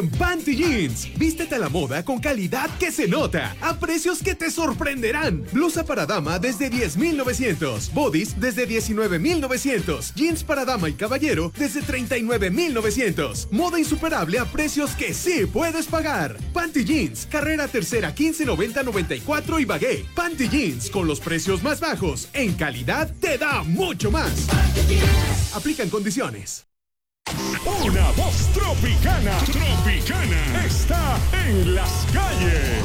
en Panty Jeans. Vístete a la moda con calidad que se nota, a precios que te sorprenderán. Blusa para dama desde 10.900, bodies desde 19.900, jeans para dama y caballero desde 39.900. Moda insuperable a precios que sí puedes pagar. Panty Jeans, carrera tercera 1590-94 y Bagué. Panty Jeans, con los precios más bajos, en calidad te da mucho más. Aplican condiciones. Una voz tropicana está en las calles.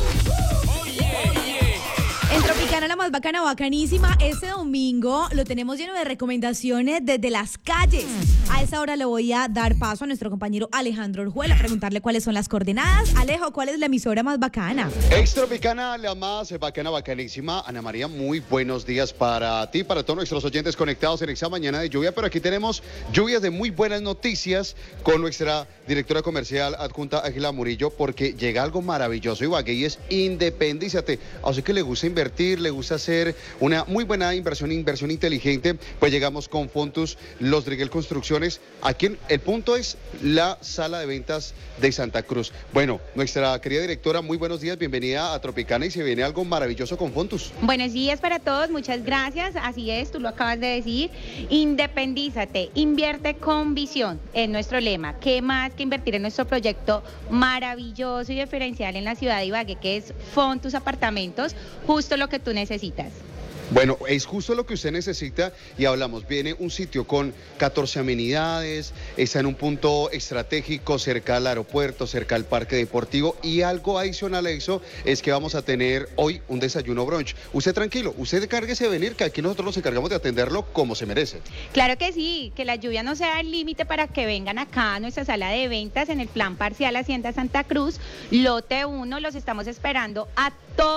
En Tropicana, la más bacana, bacanísima, este domingo lo tenemos lleno de recomendaciones desde las calles. A esa hora le voy a dar paso a nuestro compañero Alejandro Orjuela a preguntarle cuáles son las coordenadas. Alejo, ¿cuál es la emisora más bacana? Tropicana, la más bacana, bacanísima. Ana María, muy buenos días para ti, para todos nuestros oyentes conectados en esta mañana de lluvia, pero aquí tenemos lluvias de muy buenas noticias con nuestra directora comercial adjunta Ángela Murillo, porque llega algo maravilloso, Ibagué, y es independízate. A usted que le gusta invertir, le gusta hacer una muy buena inversión inteligente, pues llegamos con Fontus Los Driguel Construcciones. Aquí el punto es la sala de ventas de Santa Cruz. Bueno, nuestra querida directora, muy buenos días, bienvenida a Tropicana, y se viene algo maravilloso con Fontus. Buenos días para todos, muchas gracias, así es, tú lo acabas de decir, independízate, invierte con visión, es nuestro lema. ¿Qué más que invertir en nuestro proyecto maravilloso y diferencial en la ciudad de Ibagué, que es Fontus Apartamentos, justo lo que tú necesitas? Bueno, es justo lo que usted necesita y hablamos, viene un sitio con 14 amenidades, está en un punto estratégico cerca al aeropuerto, cerca al parque deportivo, y algo adicional a eso es que vamos a tener hoy un desayuno brunch. Usted tranquilo, usted encárguese de venir, que aquí nosotros nos encargamos de atenderlo como se merece. Claro que sí, que la lluvia no sea el límite para que vengan acá a nuestra sala de ventas en el plan parcial Hacienda Santa Cruz, lote 1, los estamos esperando a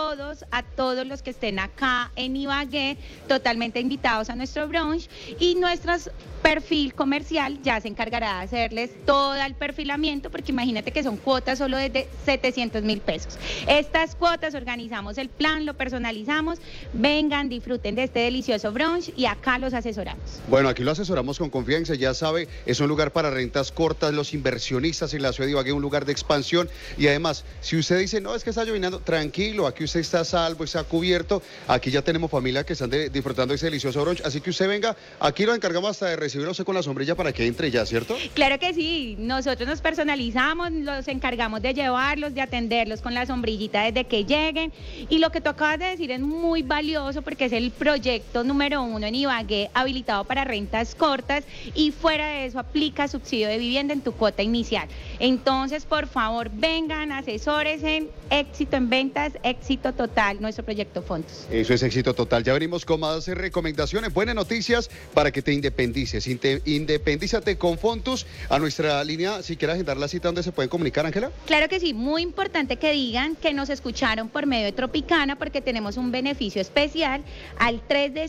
todos los que estén acá en Ibagué, totalmente invitados a nuestro brunch, y nuestro perfil comercial ya se encargará de hacerles todo el perfilamiento, porque imagínate que son cuotas solo desde 700.000 pesos. Estas cuotas organizamos el plan, lo personalizamos, vengan, disfruten de este delicioso brunch y acá los asesoramos. Bueno, aquí lo asesoramos con confianza, ya sabe, es un lugar para rentas cortas, los inversionistas en la ciudad de Ibagué, un lugar de expansión, y además, si usted dice, no, es que está llovinando, tranquilo, aquí usted está a salvo, está cubierto, aquí ya tenemos familia que están disfrutando de ese delicioso brunch, así que usted venga, aquí lo encargamos hasta de recibirlo con la sombrilla para que entre ya, ¿cierto? Claro que sí, nosotros nos personalizamos, los encargamos de llevarlos, de atenderlos con la sombrillita desde que lleguen, y lo que tú acabas de decir es muy valioso porque es el proyecto número 1 en Ibagué habilitado para rentas cortas, y fuera de eso aplica subsidio de vivienda en tu cuota inicial. Entonces, por favor, vengan, asesórense, éxito en ventas, éxito total, nuestro proyecto Fontus. Eso es éxito total. Ya venimos con más recomendaciones, buenas noticias para que te independices. Independízate con Fontus. A nuestra línea, si quieres agendar la cita, ¿dónde se pueden comunicar, Ángela? Claro que sí, muy importante que digan que nos escucharon por medio de Tropicana, porque tenemos un beneficio especial al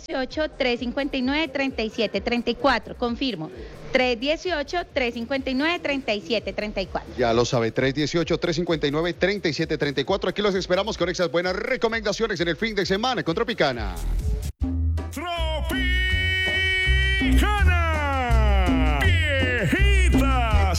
318-359-3734. Confirmo. 318-359-3734. Ya lo sabe, 318-359-3734. Aquí los esperamos con esas buenas recomendaciones en el fin de semana con Tropicana.